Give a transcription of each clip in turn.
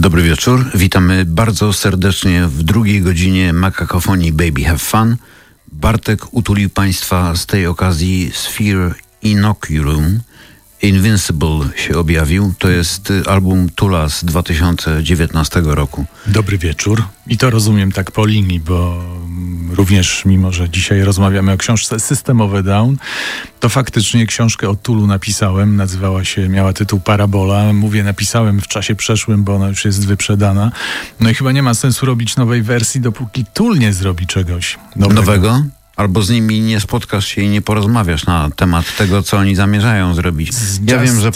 Dobry wieczór. Witamy bardzo serdecznie w drugiej godzinie Makakofonii Baby Have Fun. Bartek utulił Państwa z tej okazji Sphere Inoculum. Invincible się objawił. To jest album Tula z 2019 roku. Dobry wieczór. I to rozumiem tak po linii, bo również mimo, że dzisiaj rozmawiamy o książce Systemowy Down, to faktycznie książkę o Tulu napisałem. Miała tytuł Parabola. Mówię, napisałem w czasie przeszłym, bo ona już jest wyprzedana. No i chyba nie ma sensu robić nowej wersji, dopóki Tool nie zrobi czegoś nowego. Albo z nimi nie spotkasz się i nie porozmawiasz na temat tego, co oni zamierzają zrobić. Ja wiem, że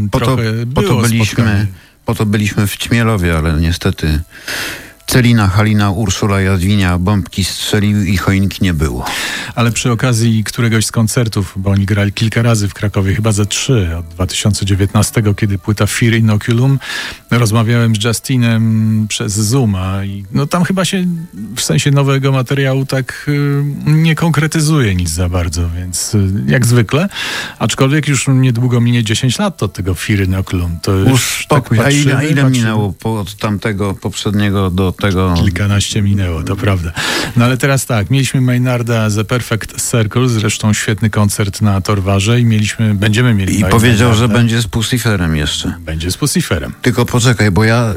po to byliśmy w Ćmielowie, ale niestety Celina, Halina, Urszula, Jadwinia bombki strzeliły i choinki nie było. Ale przy okazji któregoś z koncertów, bo oni grali kilka razy w Krakowie, chyba ze 3 od 2019, kiedy płyta Sphere Inoculum, rozmawiałem z Justinem przez Zooma i no tam chyba się w sensie nowego materiału tak nie konkretyzuje nic za bardzo, więc jak zwykle, aczkolwiek już niedługo minie 10 lat od tego Sphere Inoculum. To już spokój, tak a ile minęło od tamtego poprzedniego do tego? Kilkanaście minęło, to prawda. No ale teraz tak, mieliśmy Maynarda The Perfect Circle, zresztą świetny koncert na Torwarze i będziemy mieli. I powiedział, że będzie z Pussyferem jeszcze. Będzie z Pussyferem. Tylko poczekaj, bo ja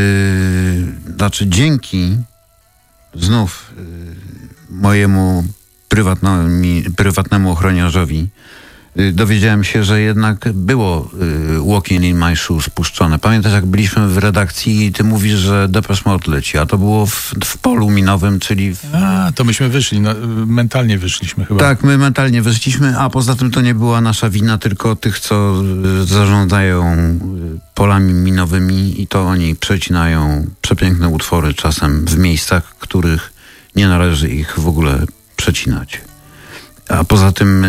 dzięki znów mojemu prywatnemu ochroniarzowi dowiedziałem się, że jednak było Walking in My Shoes puszczone. Pamiętasz, jak byliśmy w redakcji i ty mówisz, że Depeche Mode leci, a to było w polu minowym, czyli... to myśmy wyszli, mentalnie wyszliśmy chyba. Tak, my mentalnie wyszliśmy, a poza tym to nie była nasza wina, tylko tych, co zarządzają polami minowymi i to oni przecinają przepiękne utwory czasem w miejscach, których nie należy ich w ogóle przecinać. A poza tym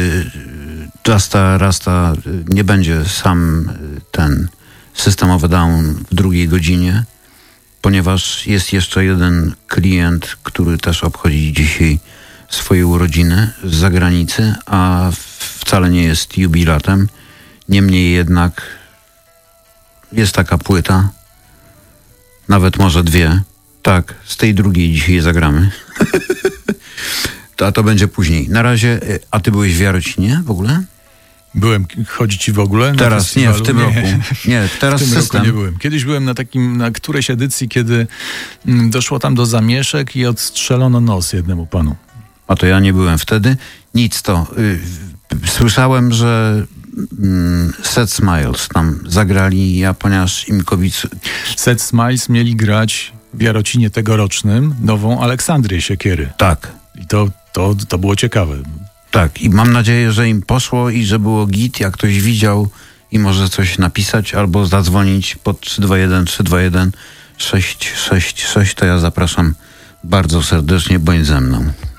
Rasta nie będzie sam ten Systemowy Down w drugiej godzinie, ponieważ jest jeszcze jeden klient, który też obchodzi dzisiaj swoje urodziny z zagranicy, a wcale nie jest jubilatem. Niemniej jednak jest taka płyta, nawet może 2. Tak, z tej drugiej dzisiaj zagramy. A to będzie później. Na razie, a ty byłeś w Jarocinie w ogóle? Byłem, chodzi ci w ogóle? Teraz nie, w tym roku. Nie, teraz w tym roku nie byłem. Kiedyś byłem na którejś edycji, kiedy doszło tam do zamieszek i odstrzelono nos jednemu panu. A to ja nie byłem wtedy. Nic to. Słyszałem, że Set Smiles tam zagrali, ponieważ im Set Smiles mieli grać w Jarocinie tegorocznym nową Aleksandrię Siekiery. Tak. I to było ciekawe. Tak, i mam nadzieję, że im poszło i że było git, jak ktoś widział i może coś napisać albo zadzwonić pod 321 666, to ja zapraszam bardzo serdecznie, bądź ze mną.